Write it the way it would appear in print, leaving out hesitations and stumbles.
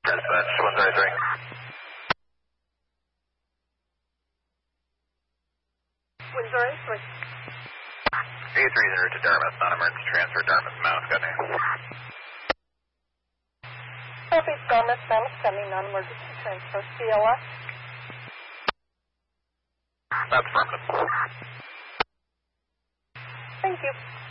Dispatch 133. Windsor 83. 830 to Dartmouth, non-emergency transfer, Dartmouth Mount, got me. Southeast Dartmouth, Dallas, sending non-emergency transfer, CLS. That's affirmative. Thank you.